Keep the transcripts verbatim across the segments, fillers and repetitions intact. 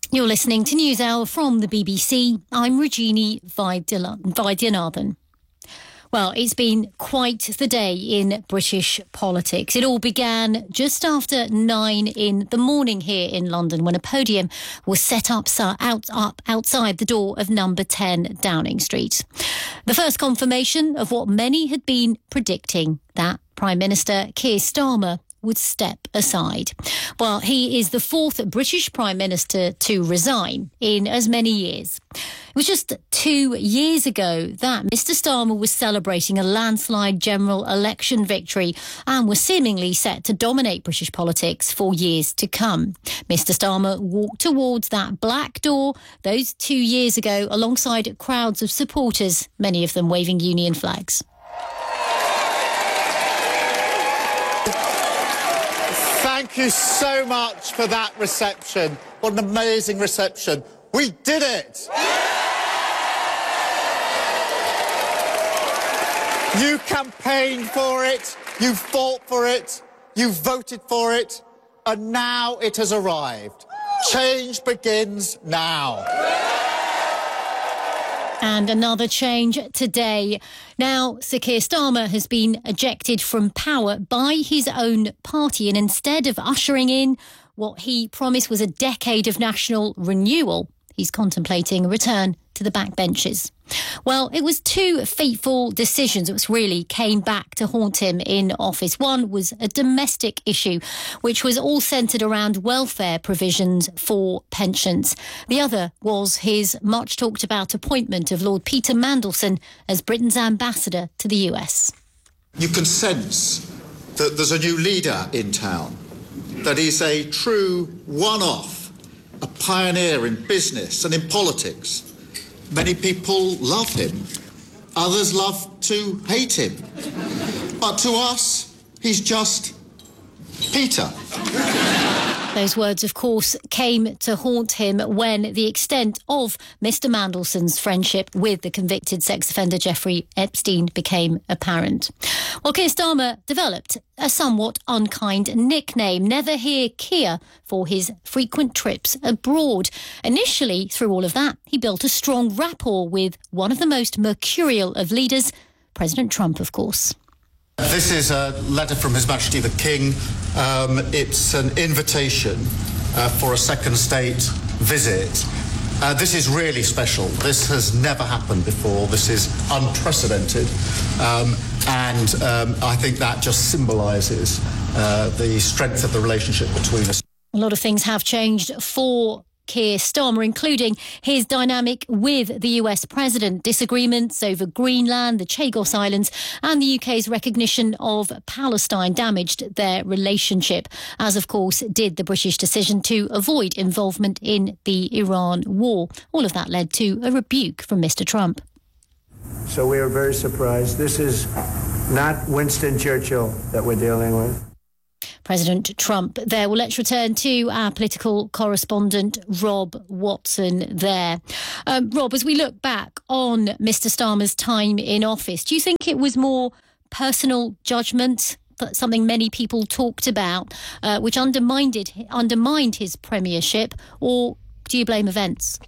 You're listening to News Hour from the B B C. I'm Regini Vaidyanathan. Well, it's been quite the day in British politics. It all began just after nine in the morning here in London when a podium was set up, out, up outside the door of number ten Downing Street. The first confirmation of what many had been predicting, that Prime Minister Keir Starmer would step aside. Well, he is the fourth British Prime Minister to resign in as many years. It was just two years ago that Mr Starmer was celebrating a landslide general election victory and was seemingly set to dominate British politics for years to come. Mr Starmer walked towards that black door those two years ago alongside crowds of supporters, many of them waving union flags. Thank you so much for that reception. What an amazing reception. We did it! You campaigned for it, you fought for it, you voted for it, and now it has arrived. Change begins now. And another change today. Now, Sir Keir Starmer has been ejected from power by his own party, and instead of ushering in what he promised was a decade of national renewal, he's contemplating a return to the backbenches. Well, it was two fateful decisions which really came back to haunt him in office. One was a domestic issue, which was all centred around welfare provisions for pensions. The other was his much talked about appointment of Lord Peter Mandelson as Britain's ambassador to the U S. You can sense that there's a new leader in town, that he's a true one-off, a pioneer in business and in politics. Many people love him. Others love to hate him. But to us, he's just Peter. Those words, of course, came to haunt him when the extent of Mr Mandelson's friendship with the convicted sex offender Jeffrey Epstein became apparent. Well, Keir Starmer developed a somewhat unkind nickname, Never Hear Keir, for his frequent trips abroad. Initially, through all of that, he built a strong rapport with one of the most mercurial of leaders, President Trump, of course. This is a letter from His Majesty the King. Um, it's an invitation uh, for a second state visit. Uh, this is really special. This has never happened before. This is unprecedented. Um, and um, I think that just symbolises uh, the strength of the relationship between us. A lot of things have changed for Keir Starmer, including his dynamic with the U S president, disagreements over Greenland, the Chagos Islands, and the U K's recognition of Palestine damaged their relationship, as of course did the British decision to avoid involvement in the Iran war. All of that led to a rebuke from Mr Trump. So we are very surprised. This is not Winston Churchill that we're dealing with. President Trump there. Well, let's return to our political correspondent, Rob Watson there. Um, Rob, as we look back on Mr Starmer's time in office, do you think it was more personal judgment, something many people talked about, uh, which undermined, it, undermined his premiership, or do you blame events?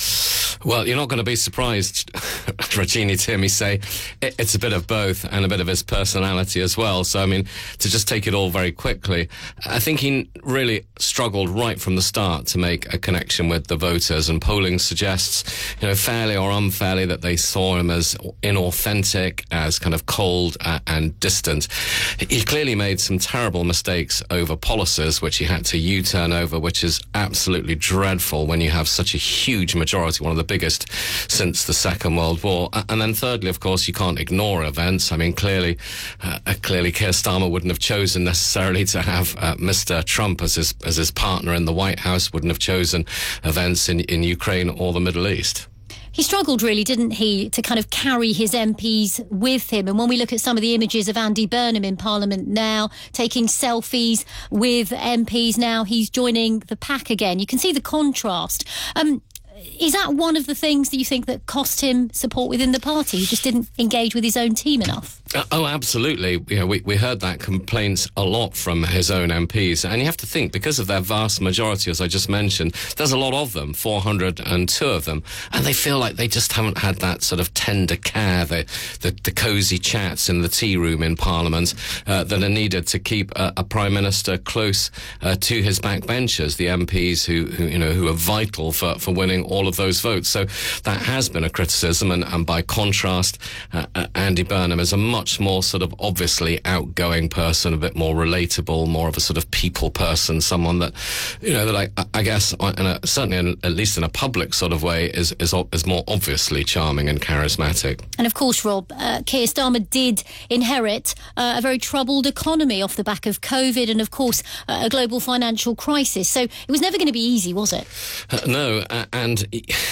Well, you're not going to be surprised, Regina, to hear me say it, it's a bit of both and a bit of his personality as well. So, I mean, to just take it all very quickly, I think he really struggled right from the start to make a connection with the voters, and polling suggests, you know, fairly or unfairly, that they saw him as inauthentic, as kind of cold uh, and distant. He clearly made some terrible mistakes over policies, which he had to U-turn over, which is absolutely dreadful when you have such a huge majority, one of the biggest since the Second World War. And then thirdly, of course, you can't ignore events. I mean, clearly, uh, clearly Keir Starmer wouldn't have chosen necessarily to have uh, Mr Trump as his, as his partner in the White House, wouldn't have chosen events in, in Ukraine or the Middle East. He struggled really, didn't he, to kind of carry his M Ps with him. And when we look at some of the images of Andy Burnham in Parliament now, taking selfies with M Ps now, he's joining the pack again. You can see the contrast. Um, is that one of the things that you think that cost him support within the party? He just didn't engage with his own team enough? Uh, oh, absolutely. You know, we, we heard that complaints a lot from his own M Ps. And you have to think, because of their vast majority, as I just mentioned, there's a lot of them, four hundred two of them. And they feel like they just haven't had that sort of tender care, the, the, the cosy chats in the tea room in Parliament uh, that are needed to keep a, a Prime Minister close uh, to his backbenchers, the M Ps who, who, you know, who are vital for, for winning all of those votes. So that has been a criticism. And, and by contrast, uh, uh, Andy Burnham is a much more sort of obviously outgoing person, a bit more relatable, more of a sort of people person, someone that, you know, that I, I guess, in a, certainly in, at least in a public sort of way, is, is is more obviously charming and charismatic. And of course, Rob, uh, Keir Starmer did inherit uh, a very troubled economy off the back of COVID and, of course, uh, a global financial crisis. So it was never going to be easy, was it? Uh, no, uh, and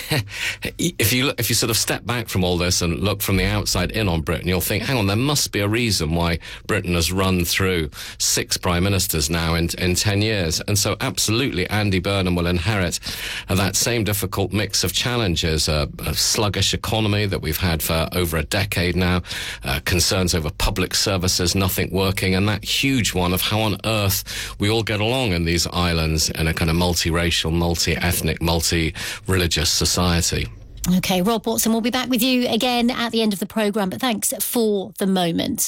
if you look, if you sort of step back from all this and look from the outside in on Britain, you'll think, hang on, there must be a reason why Britain has run through six prime ministers now in, in ten years. And so absolutely Andy Burnham will inherit uh, that same difficult mix of challenges, uh, a sluggish economy that we've had for over a decade now, uh, concerns over public services, nothing working, and that huge one of how on earth we all get along in these islands in a kind of multiracial, multi-ethnic, multi-religious society. OK, Rob Watson, we'll be back with you again at the end of the programme, but thanks for the moment.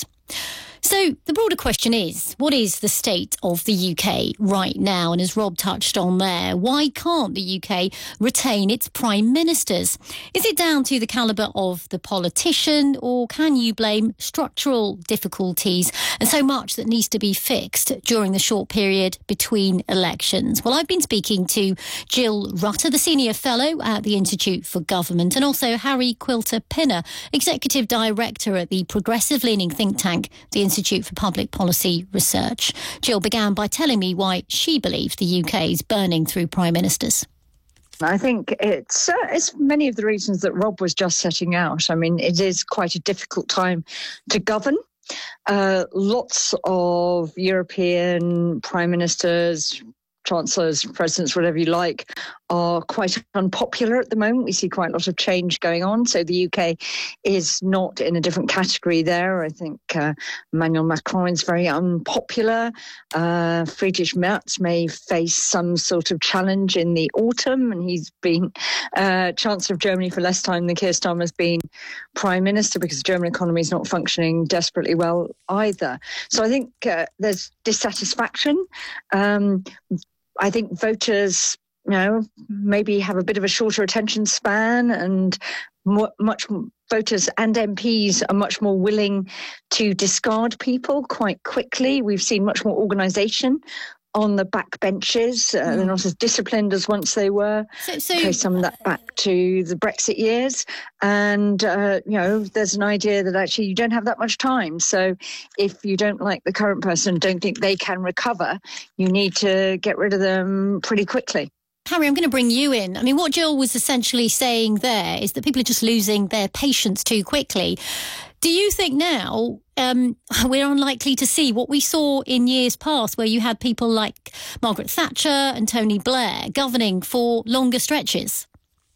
So the broader question is, what is the state of the U K right now? And as Rob touched on there, why can't the U K retain its prime ministers? Is it down to the calibre of the politician, or can you blame structural difficulties and so much that needs to be fixed during the short period between elections? Well, I've been speaking to Jill Rutter, the Senior Fellow at the Institute for Government, and also Harry Quilter-Pinner, Executive Director at the progressive-leaning think tank, the Institute for Public Policy Research. Jill began by telling me why she believes the U K is burning through prime ministers. I think it's, uh, it's many of the reasons that Rob was just setting out. I mean, it is quite a difficult time to govern. Uh, lots of European prime ministers, chancellors, presidents, whatever you like, are quite unpopular at the moment. We see quite a lot of change going on. So the U K is not in a different category there. I think uh, Emmanuel Macron is very unpopular. Uh, Friedrich Merz may face some sort of challenge in the autumn, and he's been uh, Chancellor of Germany for less time than Keir Starmer has been Prime Minister, because the German economy is not functioning desperately well either. So I think uh, there's dissatisfaction. Um, I think voters, you know, maybe have a bit of a shorter attention span, and more, much voters and M Ps are much more willing to discard people quite quickly. We've seen much more organisation on the back benches. Uh, mm. They're not as disciplined as once they were. So, so Trace some of that back to the Brexit years. And, uh, you know, there's an idea that actually you don't have that much time. So if you don't like the current person, don't think they can recover, you need to get rid of them pretty quickly. Harry, I'm going to bring you in. I mean, what Jill was essentially saying there is that people are just losing their patience too quickly. Do you think now um, we're unlikely to see what we saw in years past, where you had people like Margaret Thatcher and Tony Blair governing for longer stretches?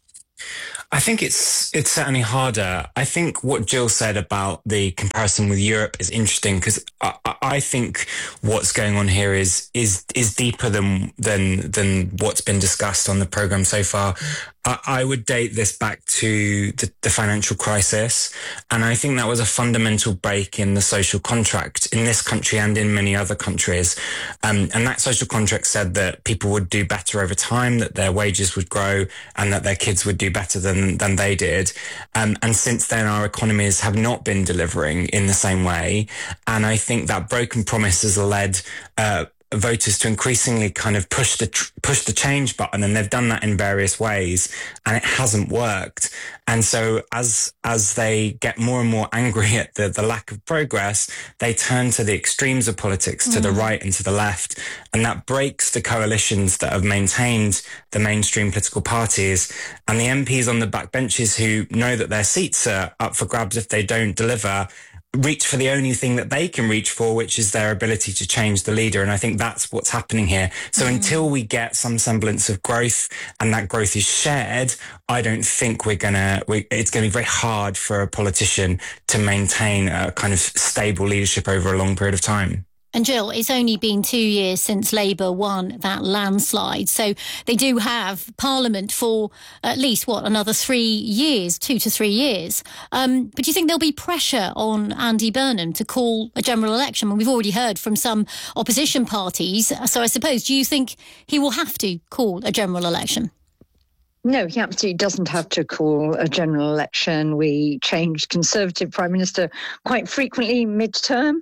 I think it's it's certainly harder. I think what Jill said about the comparison with Europe is interesting, because I, I think what's going on here is is is deeper than than than what's been discussed on the programme so far. I, I would date this back to the, the financial crisis, and I think that was a fundamental break in the social contract in this country and in many other countries. Um, and that social contract said that people would do better over time, that their wages would grow, and that their kids would do better than than they did. Um, and since then, our economies have not been delivering in the same way. And I think that broken promise has led uh, voters to increasingly kind of push the tr- push the change button, and they've done that in various ways, and it hasn't worked. And so as as they get more and more angry at the, the lack of progress, they turn to the extremes of politics, mm. to the right and to the left, and that breaks the coalitions that have maintained the mainstream political parties. And the M Ps on the backbenches who know that their seats are up for grabs if they don't deliver reach for the only thing that they can reach for, which is their ability to change the leader. And I think that's what's happening here. So mm. until we get some semblance of growth and that growth is shared, I don't think we're going to, we, it's going to be very hard for a politician to maintain a kind of stable leadership over a long period of time. And Jill, it's only been two years since Labour won that landslide. So they do have Parliament for at least, what, another three years, two to three years. Um, but do you think there'll be pressure on Andy Burnham to call a general election? And we've already heard from some opposition parties. So I suppose, do you think he will have to call a general election? No, he absolutely doesn't have to call a general election. We changed Conservative Prime Minister quite frequently mid-term,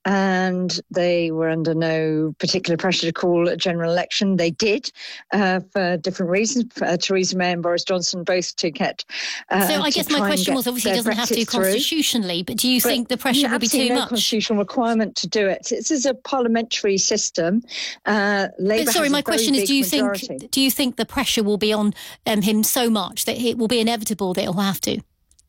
and they were under no particular pressure to call a general election. They did, uh, for different reasons. Uh, Theresa May and Boris Johnson both to get. Uh, so I guess my question was, obviously, he doesn't have to constitutionally, but do you but think the pressure will be too no much? Constitutional requirement to do it. This is a parliamentary system. Uh, Labour but sorry, has my a question is: Do you majority. think do you think the pressure will be on um, him so much that it will be inevitable that he'll have to?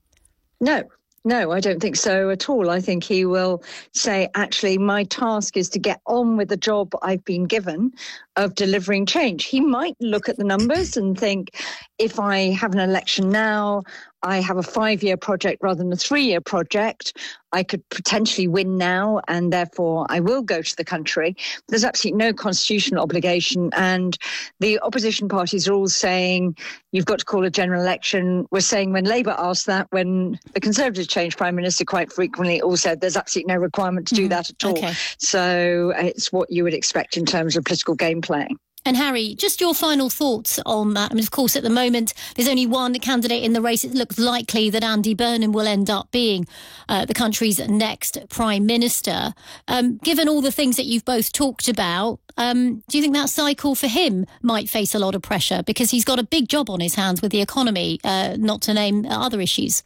No. No, I don't think so at all. I think he will say, actually, my task is to get on with the job I've been given of delivering change. He might look at the numbers and think, if I have an election now, I have a five-year project rather than a three-year project. I could potentially win now, and therefore I will go to the country. There's absolutely no constitutional obligation, and the opposition parties are all saying you've got to call a general election. We're saying when Labour asked that, when the Conservatives changed Prime Minister quite frequently, all said there's absolutely no requirement to do mm, that at all. Okay. So it's what you would expect in terms of political game playing. And Harry, just your final thoughts on that. I mean, of course, at the moment, there's only one candidate in the race. It looks likely that Andy Burnham will end up being uh, the country's next Prime Minister. Um, given all the things that you've both talked about, um, do you think that cycle for him might face a lot of pressure? Because he's got a big job on his hands with the economy, uh, not to name other issues.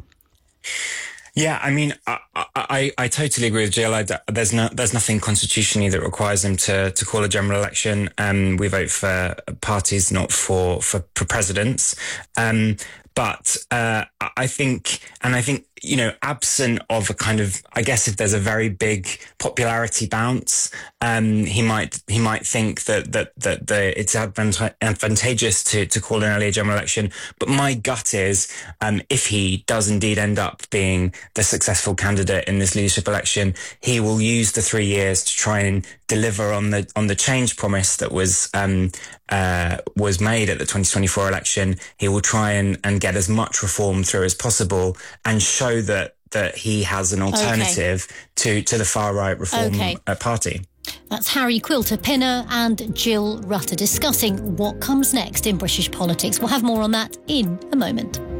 Yeah, I mean, I, I, I totally agree with Jill. I, there's no, there's nothing constitutionally that requires him to, to call a general election. Um, we vote for parties, not for, for, for presidents. Um, but, uh, I think, and I think, you know, absent of a kind of, I guess if there's a very big popularity bounce, um, he might, he might think that, that, that the, it's advant- advantageous to, to call an earlier general election. But my gut is, um, if he does indeed end up being the successful candidate in this leadership election, he will use the three years to try and deliver on the, on the change promise that was, um, uh, was made at the twenty twenty-four election. He will try and, and get as much reform through as possible and show that that he has an alternative okay. to to the far right reform okay. uh, party. That's Harry Quilter-Pinner and Jill Rutter discussing what comes next in British politics. We'll have more on that in a moment.